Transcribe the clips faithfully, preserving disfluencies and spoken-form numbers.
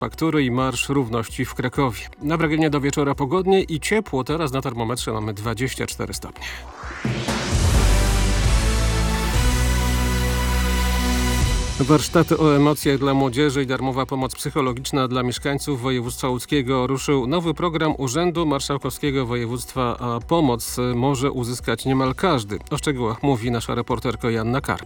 Faktury i Marsz Równości w Krakowie. Na Wragenie do wieczora pogodnie i ciepło. Teraz na termometrze mamy dwadzieścia cztery stopnie. Warsztaty o emocjach dla młodzieży i darmowa pomoc psychologiczna dla mieszkańców województwa łódzkiego. Ruszył nowy program Urzędu Marszałkowskiego Województwa, a pomoc może uzyskać niemal każdy. O szczegółach mówi nasza reporterka Joanna Karp.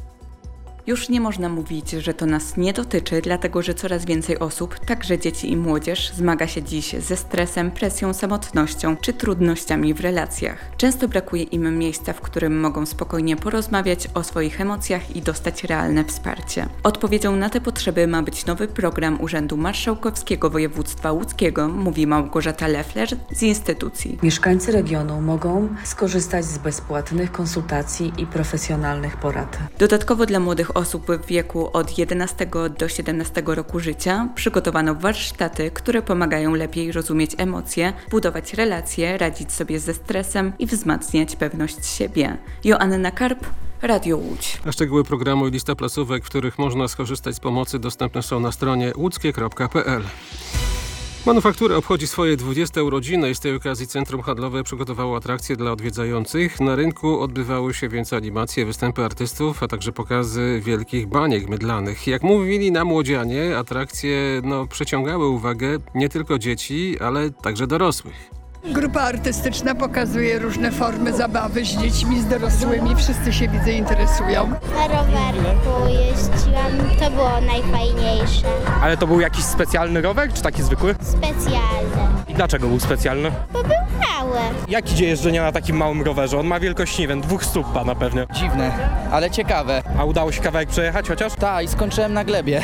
Już nie można mówić, że to nas nie dotyczy, dlatego że coraz więcej osób, także dzieci i młodzież, zmaga się dziś ze stresem, presją, samotnością czy trudnościami w relacjach. Często brakuje im miejsca, w którym mogą spokojnie porozmawiać o swoich emocjach i dostać realne wsparcie. Odpowiedzią na te potrzeby ma być nowy program Urzędu Marszałkowskiego Województwa Łódzkiego, mówi Małgorzata Leffler z instytucji. Mieszkańcy regionu mogą skorzystać z bezpłatnych konsultacji i profesjonalnych porad. Dodatkowo dla młodych osób w wieku od jedenastego do siedemnastego roku życia przygotowano warsztaty, które pomagają lepiej rozumieć emocje, budować relacje, radzić sobie ze stresem i wzmacniać pewność siebie. Joanna Karp, Radio Łódź. A szczegóły programu i lista placówek, w których można skorzystać z pomocy, dostępne są na stronie łódzkie kropka p l. Manufaktura obchodzi swoje dwudzieste urodziny i z tej okazji Centrum Handlowe przygotowało atrakcje dla odwiedzających. Na rynku odbywały się więc animacje, występy artystów, a także pokazy wielkich baniek mydlanych. Jak mówili nam młodzianie, atrakcje no, przyciągały uwagę nie tylko dzieci, ale także dorosłych. Grupa artystyczna pokazuje różne formy zabawy z dziećmi, z dorosłymi. Wszyscy się, widzę, interesują. Na rowerku jeździłam, to było najfajniejsze. Ale to był jakiś specjalny rower, czy taki zwykły? Specjalny. I dlaczego był specjalny? Bo był mały. Jak idzie jeżdżenie na takim małym rowerze? On ma wielkość, nie wiem, dwóch stóp na pewno. Dziwne, ale ciekawe. A udało się kawałek przejechać chociaż? Tak, i skończyłem na glebie.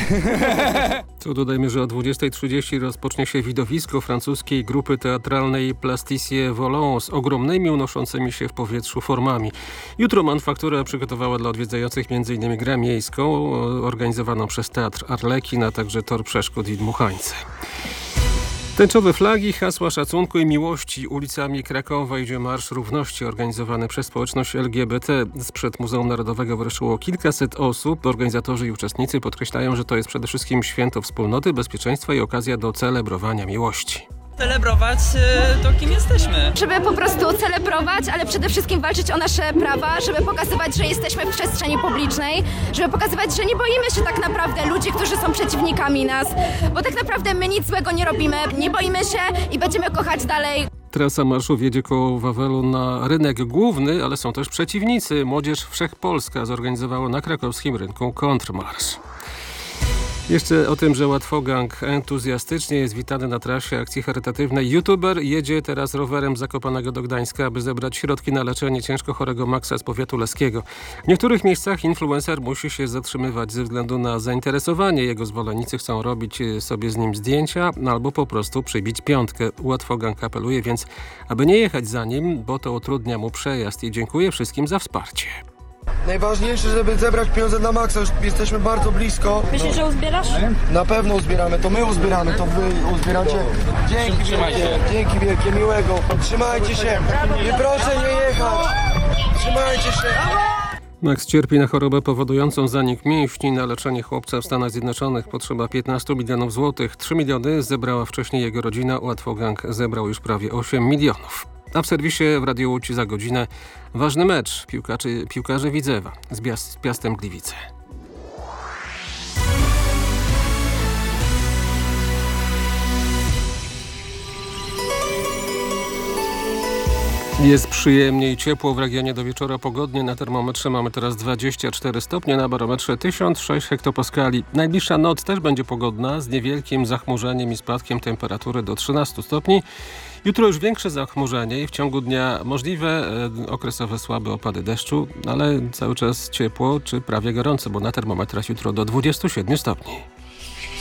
Tu dodajmy, że o dwudziestej trzydzieści rozpocznie się widowisko francuskiej grupy teatralnej Plasticie Volant z ogromnymi, unoszącymi się w powietrzu formami. Jutro Manufaktura przygotowała dla odwiedzających między innymi grę miejską organizowaną przez Teatr Arlekin, a także Tor Przeszkód i Dmuchańce. Tęczowe flagi, hasła szacunku i miłości. Ulicami Krakowa idzie Marsz Równości organizowany przez społeczność L G B T. Sprzed Muzeum Narodowego wyruszyło kilkaset osób. Organizatorzy i uczestnicy podkreślają, że to jest przede wszystkim święto wspólnoty, bezpieczeństwa i okazja do celebrowania miłości. Celebrować to, kim jesteśmy. Żeby po prostu celebrować, ale przede wszystkim walczyć o nasze prawa, żeby pokazywać, że jesteśmy w przestrzeni publicznej, żeby pokazywać, że nie boimy się tak naprawdę ludzi, którzy są przeciwnikami nas, bo tak naprawdę my nic złego nie robimy, nie boimy się i będziemy kochać dalej. Trasa marszu wiedzie koło Wawelu na rynek główny, ale są też przeciwnicy. Młodzież Wszechpolska zorganizowała na krakowskim rynku kontrmarsz. Jeszcze o tym, że Łatwogang entuzjastycznie jest witany na trasie akcji charytatywnej. YouTuber jedzie teraz rowerem z Zakopanego do Gdańska, aby zebrać środki na leczenie ciężko chorego Maxa z powiatu leskiego. W niektórych miejscach influencer musi się zatrzymywać ze względu na zainteresowanie. Jego zwolennicy chcą robić sobie z nim zdjęcia albo po prostu przybić piątkę. Łatwogang apeluje więc, aby nie jechać za nim, bo to utrudnia mu przejazd i dziękuję wszystkim za wsparcie. Najważniejsze, żeby zebrać pieniądze na Maxa, już jesteśmy bardzo blisko. Myślisz, że uzbierasz? Na pewno uzbieramy, to my uzbieramy, to wy uzbieracie. Dzięki wielkie, dzięki wielkie, miłego. Trzymajcie się i proszę nie jechać. Trzymajcie się. Max cierpi na chorobę powodującą zanik mięśni. Na leczenie chłopca w Stanach Zjednoczonych potrzeba piętnaście milionów złotych. trzy miliony zebrała wcześniej jego rodzina. Łatwogang zebrał już prawie osiem milionów. A w serwisie w Radiu Łódź za godzinę ważny mecz piłkarzy, piłkarze Widzewa z, Bias, z Piastem Gliwice. Jest przyjemnie i ciepło w regionie, do wieczora pogodnie. Na termometrze mamy teraz dwadzieścia cztery stopnie, na barometrze tysiąc sześć hektopaskali. Najbliższa noc też będzie pogodna, z niewielkim zachmurzeniem i spadkiem temperatury do trzynastu stopni. Jutro już większe zachmurzenie i w ciągu dnia możliwe e, okresowe słabe opady deszczu, ale cały czas ciepło czy prawie gorąco, bo na termometrach jutro do dwudziestu siedmiu stopni.